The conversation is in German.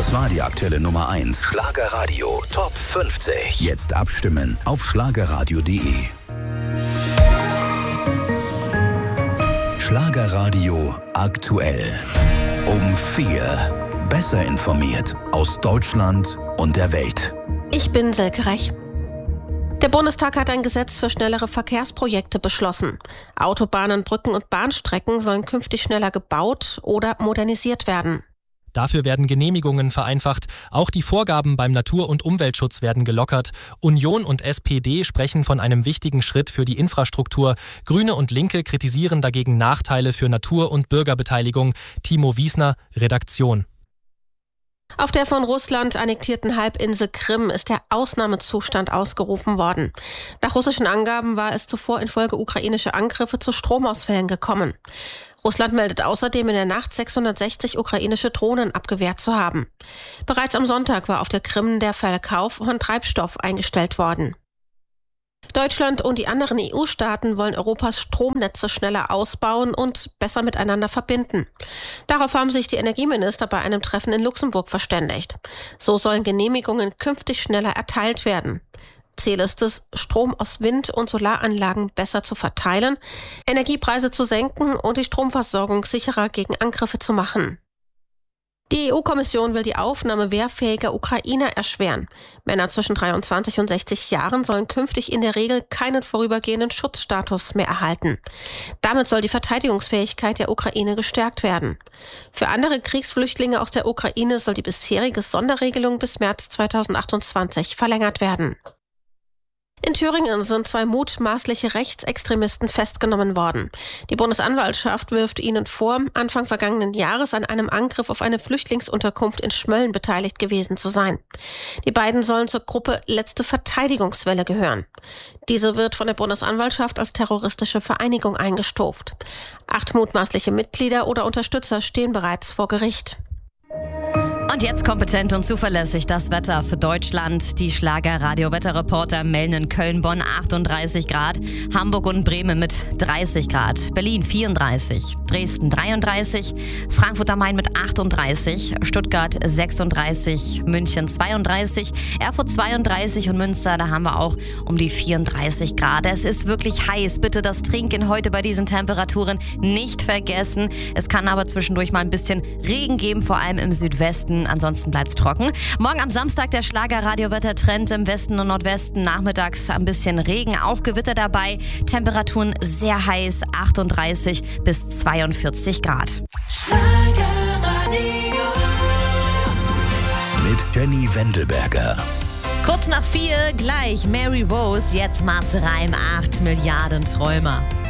Das war die aktuelle Nummer 1. Schlagerradio Top 50. Jetzt abstimmen auf schlagerradio.de. Schlagerradio aktuell. Um 4. Besser informiert aus Deutschland und der Welt. Ich bin Silke Rech. Der Bundestag hat ein Gesetz für schnellere Verkehrsprojekte beschlossen. Autobahnen, Brücken und Bahnstrecken sollen künftig schneller gebaut oder modernisiert werden. Dafür werden Genehmigungen vereinfacht. Auch die Vorgaben beim Natur- und Umweltschutz werden gelockert. Union und SPD sprechen von einem wichtigen Schritt für die Infrastruktur. Grüne und Linke kritisieren dagegen Nachteile für Natur- und Bürgerbeteiligung. Timo Wiesner, Redaktion. Auf der von Russland annektierten Halbinsel Krim ist der Ausnahmezustand ausgerufen worden. Nach russischen Angaben war es zuvor infolge ukrainischer Angriffe zu Stromausfällen gekommen. Russland meldet außerdem in der Nacht 660 ukrainische Drohnen abgewehrt zu haben. Bereits am Sonntag war auf der Krim der Verkauf von Treibstoff eingestellt worden. Deutschland und die anderen EU-Staaten wollen Europas Stromnetze schneller ausbauen und besser miteinander verbinden. Darauf haben sich die Energieminister bei einem Treffen in Luxemburg verständigt. So sollen Genehmigungen künftig schneller erteilt werden. Ziel ist es, Strom aus Wind- und Solaranlagen besser zu verteilen, Energiepreise zu senken und die Stromversorgung sicherer gegen Angriffe zu machen. Die EU-Kommission will die Aufnahme wehrfähiger Ukrainer erschweren. Männer zwischen 23 und 60 Jahren sollen künftig in der Regel keinen vorübergehenden Schutzstatus mehr erhalten. Damit soll die Verteidigungsfähigkeit der Ukraine gestärkt werden. Für andere Kriegsflüchtlinge aus der Ukraine soll die bisherige Sonderregelung bis März 2028 verlängert werden. In Thüringen sind 2 mutmaßliche Rechtsextremisten festgenommen worden. Die Bundesanwaltschaft wirft ihnen vor, Anfang vergangenen Jahres an einem Angriff auf eine Flüchtlingsunterkunft in Schmölln beteiligt gewesen zu sein. Die beiden sollen zur Gruppe Letzte Verteidigungswelle gehören. Diese wird von der Bundesanwaltschaft als terroristische Vereinigung eingestuft. 8 mutmaßliche Mitglieder oder Unterstützer stehen bereits vor Gericht. Und jetzt kompetent und zuverlässig das Wetter für Deutschland. Die Schlager-Radio-Wetterreporter melden in Köln, Bonn 38 Grad, Hamburg und Bremen mit 30 Grad, Berlin 34, Dresden 33, Frankfurt am Main mit 38, Stuttgart 36, München 32, Erfurt 32 und Münster, da haben wir auch um die 34 Grad. Es ist wirklich heiß. Bitte das Trinken heute bei diesen Temperaturen nicht vergessen. Es kann aber zwischendurch mal ein bisschen Regen geben, vor allem im Südwesten. Ansonsten bleibt's trocken. Morgen am Samstag der Schlager-Radio-Wettertrend im Westen und Nordwesten. Nachmittags ein bisschen Regen, auch Gewitter dabei. Temperaturen sehr heiß, 38 bis 42 Grad. Mit Jenny Wendelberger. Kurz nach 4 gleich Mary Rose, jetzt Marz Reim, 8 Milliarden Träumer.